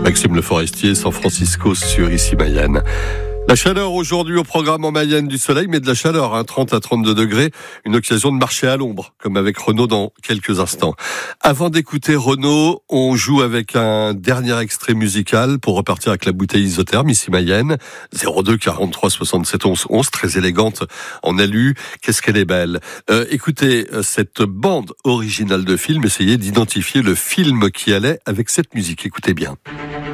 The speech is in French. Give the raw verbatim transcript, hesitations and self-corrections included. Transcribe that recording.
Maxime Le Forestier, San Francisco sur ici Mayenne. La chaleur aujourd'hui au programme en Mayenne, du soleil, mais de la chaleur, hein, trente à trente-deux degrés, une occasion de marcher à l'ombre, comme avec Renaud dans quelques instants. Avant d'écouter Renaud, on joue avec un dernier extrait musical pour repartir avec la bouteille isotherme, ici Mayenne, zéro deux quarante-trois soixante-sept onze onze, très élégante en alu, qu'est-ce qu'elle est belle. Euh, écoutez, cette bande originale de film, essayez d'identifier le film qui allait avec cette musique, écoutez bien.